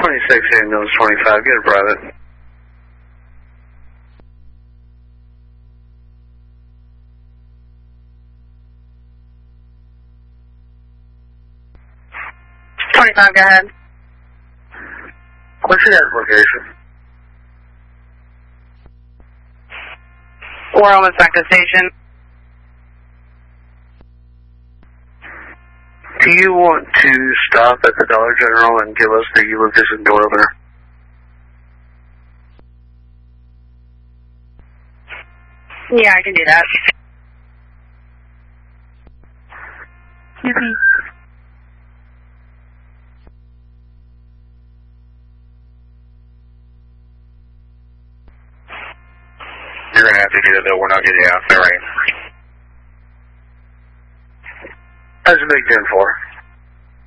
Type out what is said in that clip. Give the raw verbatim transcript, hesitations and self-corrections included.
twenty-six ambulance twenty-five, get a private. twenty-five, go ahead. What's your guys' location? We're almost back to the station. Do you want to stop at the Dollar General and give us the Lucas and door opener? Yeah, I can do that. Yippee. You're going to have to do it, though. We're not getting out there, right? That's a big ten four.